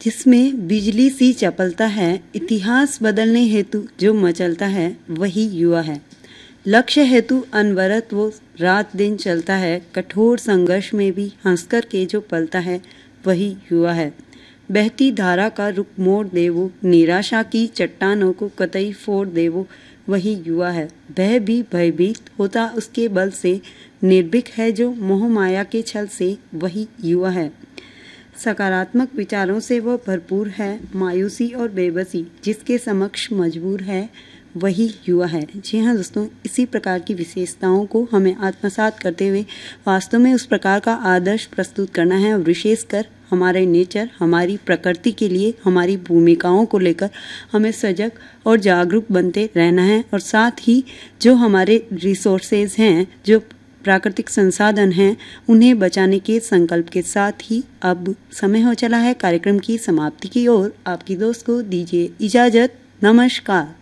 जिसमें बिजली सी चपलता है, इतिहास बदलने हेतु जो मचलता है वही युवा है। लक्ष्य हेतु अनवरत वो रात दिन चलता है, कठोर संघर्ष में भी हंसकर के जो पलता है वही युवा है। बहती धारा का रुख मोड़ दे वो, निराशा की चट्टानों को कतई फोड़ दे वो, वही युवा है। वह भी भयभीत होता उसके बल से, निर्भीक है जो मोह माया के छल से, वही युवा है। सकारात्मक विचारों से वह भरपूर है, मायूसी और बेबसी जिसके समक्ष मजबूर है वही युवा है। जी हाँ दोस्तों, इसी प्रकार की विशेषताओं को हमें आत्मसात करते हुए वास्तव में उस प्रकार का आदर्श प्रस्तुत करना है और विशेषकर हमारे नेचर, हमारी प्रकृति के लिए हमारी भूमिकाओं को लेकर हमें सजग और जागरूक बनते रहना है। और साथ ही जो हमारे रिसोर्सेज हैं, जो प्राकृतिक संसाधन हैं, उन्हें बचाने के संकल्प के साथ ही अब समय हो चला है कार्यक्रम की समाप्ति की ओर। आपकी दोस्त को दीजिए इजाजत। नमस्कार।